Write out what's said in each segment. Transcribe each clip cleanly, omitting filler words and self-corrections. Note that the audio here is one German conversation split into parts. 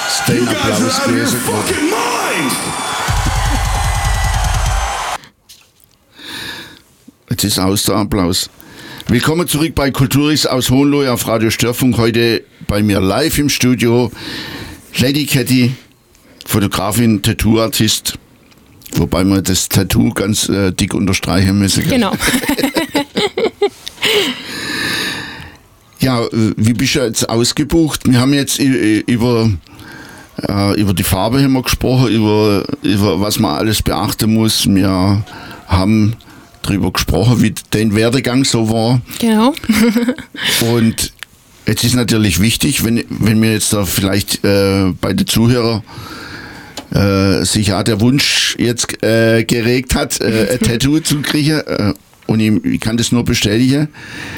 den Applaus gewesen. Jetzt ist aus der Applaus. Willkommen zurück bei Kulturis aus Hohenlohe auf Radio Störfunk. Heute bei mir live im Studio Lady Katie, Fotografin, Tattoo-Artist. Wobei wir das Tattoo ganz dick unterstreichen müssen. Genau. Ja, wie bist du jetzt ausgebucht? Wir haben jetzt über die Farbe haben wir gesprochen, über was man alles beachten muss. Wir haben darüber gesprochen, wie dein Werdegang so war. Genau. Und jetzt ist natürlich wichtig, wenn mir jetzt da vielleicht bei den Zuhörern sich auch der Wunsch jetzt geregt hat, ein Tattoo zu kriegen, und ich kann das nur bestätigen,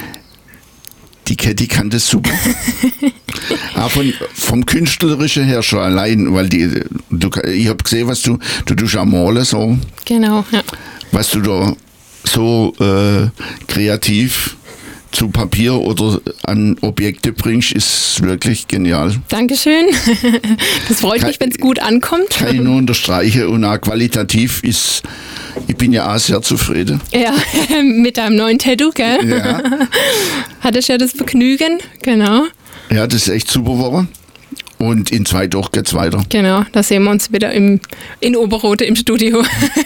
die Katie kann das super. Auch vom Künstlerischen her schon allein, weil ich habe gesehen, was du tust auch malen so. Genau, ja. Was du da so kreativ zu Papier oder an Objekte bringst, ist wirklich genial. Dankeschön. Das freut mich, wenn es gut ankommt. Kann ich nur unterstreichen, und auch qualitativ ich bin ja auch sehr zufrieden. Ja, mit deinem neuen Tattoo, gell? Ja. Hattest ja das Vergnügen, genau. Ja, das ist echt super geworden. Und in 2 Wochen geht's weiter. Genau, da sehen wir uns wieder in Oberrote im Studio.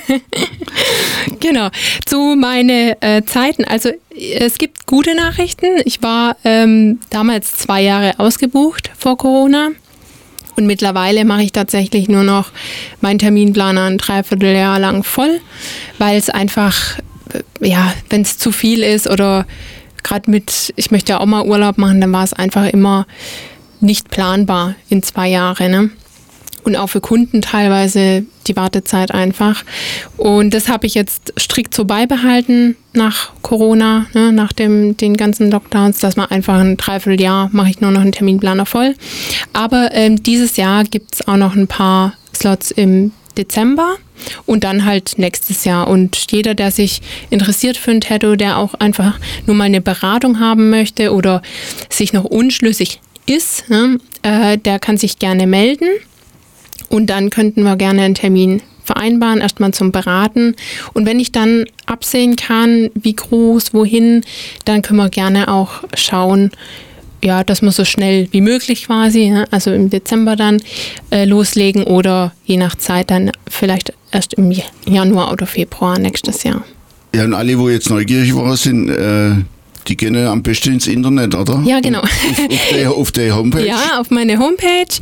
Genau, zu meinen Zeiten. Also es gibt gute Nachrichten. Ich war damals 2 Jahre ausgebucht vor Corona. Und mittlerweile mache ich tatsächlich nur noch meinen Terminplaner ein Dreivierteljahr lang voll, weil es einfach, wenn es zu viel ist oder gerade ich möchte ja auch mal Urlaub machen, dann war es einfach immer nicht planbar in 2 Jahren. Ne? Und auch für Kunden teilweise die Wartezeit einfach. Und das habe ich jetzt strikt so beibehalten nach Corona, ne, nach den ganzen Lockdowns, dass man einfach ein Dreivierteljahr mache ich nur noch einen Terminplaner voll. Aber dieses Jahr gibt es auch noch ein paar Slots im Dezember und dann halt nächstes Jahr. Und jeder, der sich interessiert für ein Tattoo, der auch einfach nur mal eine Beratung haben möchte oder sich noch unschlüssig ist, ne, der kann sich gerne melden. Und dann könnten wir gerne einen Termin vereinbaren, erstmal zum Beraten. Und wenn ich dann absehen kann, wie groß, wohin, dann können wir gerne auch schauen, ja, dass wir so schnell wie möglich quasi, ne, also im Dezember dann loslegen oder je nach Zeit dann vielleicht erst im Januar oder Februar nächstes Jahr. Ja, und alle, wo jetzt neugierig geworden sind, die gehen am besten ins Internet, oder? Ja, genau. Auf der Homepage? Ja, auf meine Homepage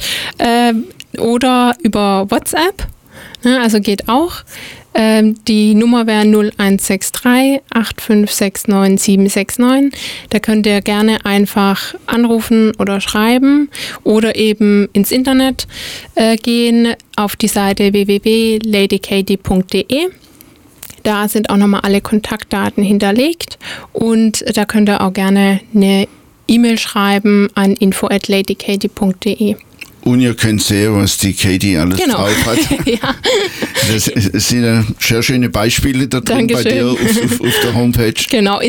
oder über WhatsApp. Ja, also geht auch. Die Nummer wäre 0163 8569 769. Da könnt ihr gerne einfach anrufen oder schreiben oder eben ins Internet gehen auf die Seite www.ladykatie.de. Da sind auch nochmal alle Kontaktdaten hinterlegt und da könnt ihr auch gerne eine E-Mail schreiben an info@ladykatie.de. Und ihr könnt sehen, was die Katie alles drauf hat. Ja. Das sind sehr schöne Beispiele da drin bei dir auf der Homepage. Genau.